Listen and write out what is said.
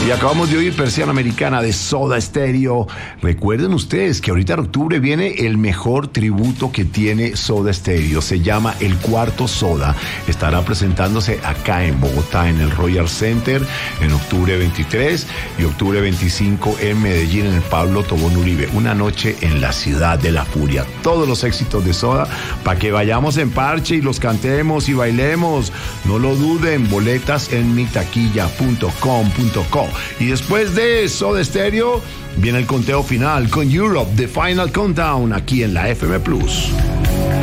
Y acabamos de oír Persiana Americana de Soda Stereo. Recuerden ustedes que ahorita en octubre viene el mejor tributo que tiene Soda Stereo. Se llama El Cuarto Soda. Estará presentándose acá en Bogotá, en el Royal Center, en octubre 23 y octubre 25 en Medellín, en el Pablo Tobón Uribe. Una noche en la ciudad de la furia. Todos los éxitos de Soda para que vayamos en parche y los cantemos y bailemos. No lo duden, boletas en mitaquilla.com.co. Y después de Soda Stereo viene el conteo final con Europe, The Final Countdown, aquí en la FM Plus.